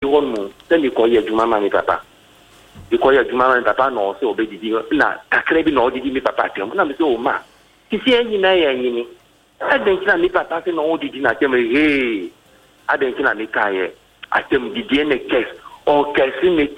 wonu tani ko ye juma ma mi papa ko ye juma ma mi papa no se obedidi na kakre bi no odidi mi papa tem na mi se o ma ti se enyi na ye enyi ni aden kina mi papa se no odidi na tem aden kina mi kaye atem didi ne kes o kesi mi